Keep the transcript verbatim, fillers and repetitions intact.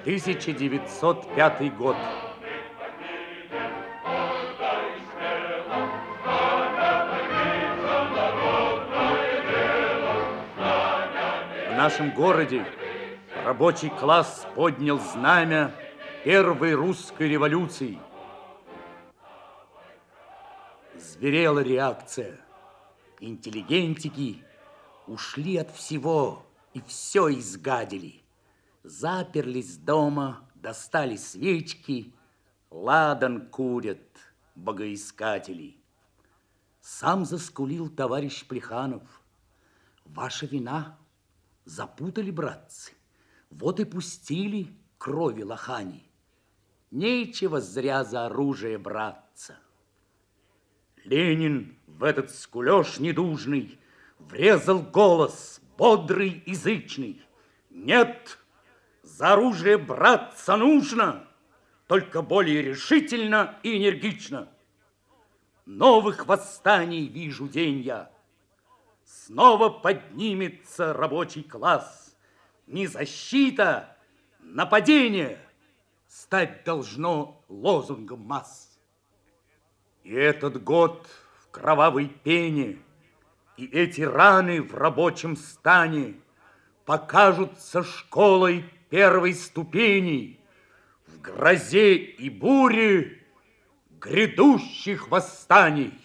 тысяча девятьсот пятый год. В нашем городе рабочий класс поднял знамя первой русской революции. Зверела реакция. Интеллигентики ушли от всего и все изгадили. Заперлись дома, достали свечки, ладан курят богоискатели. Сам заскулил товарищ Плеханов. Ваша вина. Запутали, братцы. Вот и пустили крови лохани. Нечего зря за оружие браться. Ленин в этот скулёж недужный врезал голос бодрый и зычный. Нет, за оружие браться нужно, только более решительно и энергично. Новых восстаний вижу день я. Снова поднимется рабочий класс. Не защита, нападение стать должно лозунгом масс. И этот год в кровавой пене, и эти раны в рабочем стане покажутся школой первой ступени в грозе и буре грядущих восстаний.